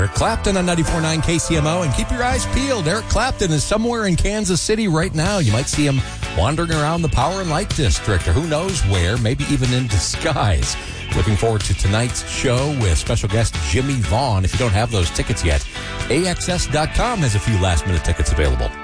Eric Clapton on 94.9 KCMO, and keep your eyes peeled. Eric Clapton is somewhere in Kansas City right now. You might see him wandering around the Power and Light District, or who knows where, maybe even in disguise. Looking forward to tonight's show with special guest Jimmy Vaughn. If you don't have those tickets yet, AXS.com has a few last-minute tickets available.